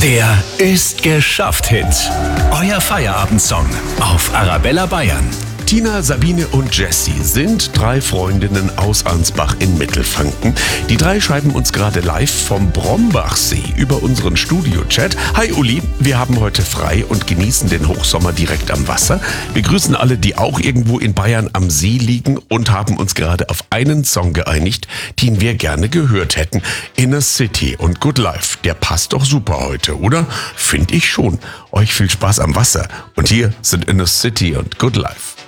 Der ist geschafft Hit. Euer Feierabendsong auf Arabella Bayern. Tina, Sabine und Jessie sind 3 Freundinnen aus Ansbach in Mittelfranken. Die 3 schreiben uns gerade live vom Brombachsee über unseren Studio-Chat. Hi Uli, wir haben heute frei und genießen den Hochsommer direkt am Wasser. Wir grüßen alle, die auch irgendwo in Bayern am See liegen und haben uns gerade auf einen Song geeinigt, den wir gerne gehört hätten. Inner City und Good Life. Der passt doch super heute, oder? Find ich schon. Euch viel Spaß am Wasser. Und hier sind Inner City und Good Life.